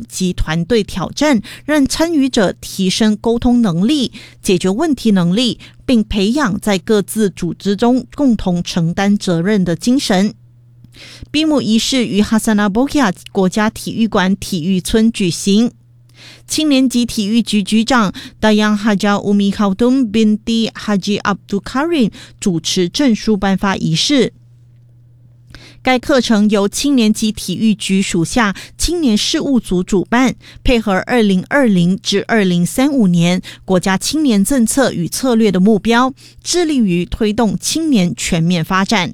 及团队挑战，让参与者提升沟通能力、解决问题能力，并培养在各自组织中共同承担责任的精神。闭幕仪式于哈萨纳博亚国家体育馆体育村举行。青年级体育局局长 Dayang Haja Umi Khautun binti Haji Abdul Karim 主持证书颁发仪式。该课程由青年级体育局属下青年事务组主办，配合2020至2035年国家青年政策与策略的目标，致力于推动青年全面发展。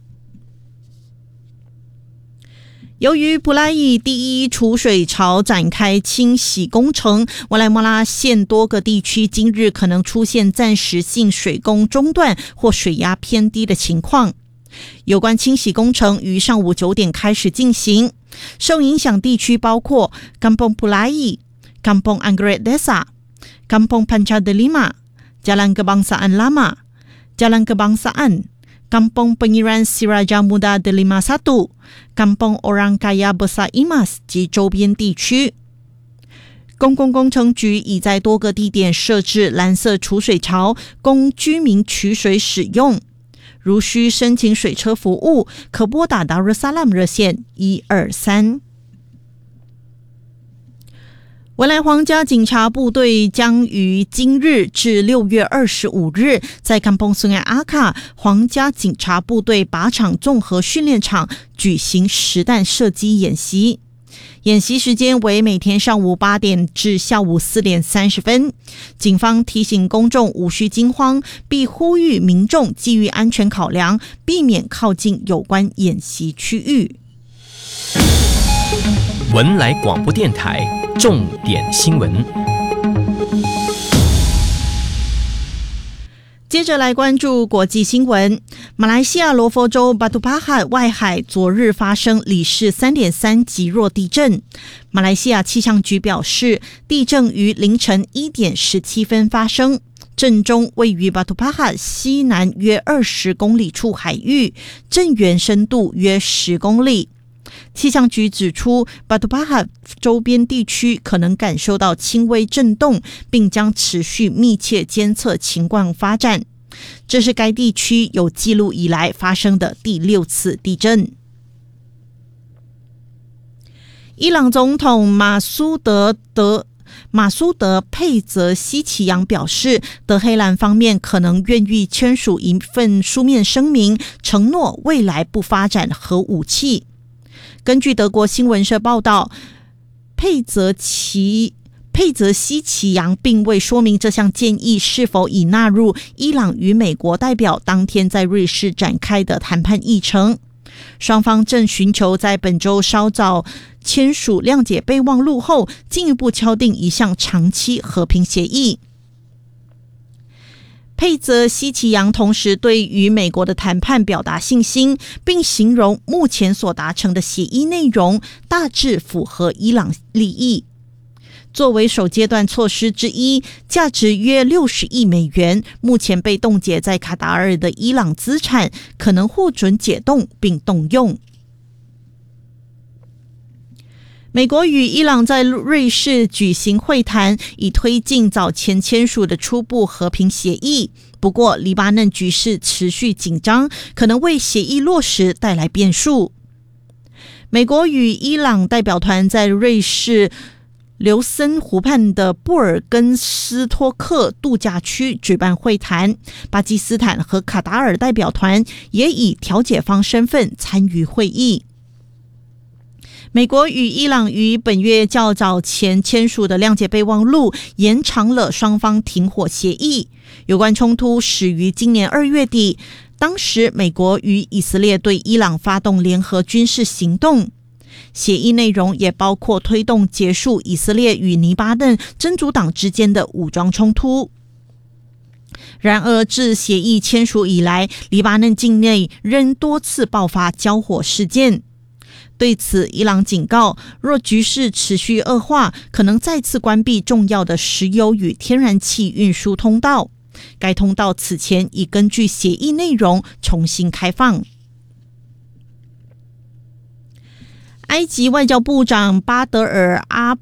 由于普拉伊第一储水槽展开清洗工程，瓦莱莫拉县多个地区今日可能出现暂时性水供中断或水压偏低的情况。有关清洗工程于上午9点开始进行，受影响地区包括 Kampung Pulai、Kampung Anggrek Desa、Kampung Panca Delima、Jalan Kebangsaan Lama、Jalan Kebangsaan、Kampung Pengiran Siraja Muda Delima 1、Kampung Orang Kaya Besar Imas 及周边地区。公共工程局已在多个地点设置蓝色储水槽，供居民取水使用。如需申请水车服务，可拨打达尔萨拉姆热线123。文莱皇家警察部队将于今日至6月25日在Kampung Sungai Akar皇家警察部队靶场综合训练场举行实弹射击演习。演习时间为每天上午8点至下午4点30分。警方提醒公众无需惊慌，并呼吁民众基于安全考量，避免靠近有关演习区域。 文莱广播电台重点新闻。 接着来关注国际新闻。马来西亚罗佛州巴图帕哈外海昨日发生里氏 3.3 级弱地震。马来西亚气象局表示，地震于凌晨1点17分发生，震中位于巴图帕哈西南约20公里处海域，震源深度约10公里。气象局指出，巴图帕哈周边地区可能感受到轻微震动，并将持续密切监测情况发展。这是该地区有记录以来发生的第6次地震。伊朗总统马苏德佩泽西奇扬表示，德黑兰方面可能愿意签署一份书面声明，承诺未来不发展核武器。根据德国新闻社报道，佩泽西奇扬并未说明这项建议是否已纳入伊朗与美国代表当天在瑞士展开的谈判议程。双方正寻求在本周稍早签署谅解备忘录后，进一步敲定一项长期和平协议。佩泽西奇扬同时对与美国的谈判表达信心，并形容目前所达成的协议内容大致符合伊朗利益。作为首阶段措施之一，价值约60亿美元，目前被冻结在卡达尔的伊朗资产可能获准解冻并动用。美国与伊朗在瑞士举行会谈，以推进早前签署的初步和平协议。不过，黎巴嫩局势持续紧张，可能为协议落实带来变数。美国与伊朗代表团在瑞士琉森湖畔的布尔根斯托克度假区举办会谈，巴基斯坦和卡达尔代表团也以调解方身份参与会议。美国与伊朗于本月较早前签署的谅解备忘录延长了双方停火协议，有关冲突始于今年2月底，当时美国与以色列对伊朗发动联合军事行动。协议内容也包括推动结束以色列与黎巴嫩真主党之间的武装冲突。然而，自协议签署以来，黎巴嫩境内仍多次爆发交火事件。对此，伊朗警告，若局势持续恶化，可能再次关闭重要的石油与天然气运输通道。该通道此前已根据协议内容重新开放。埃及外交部长巴德尔阿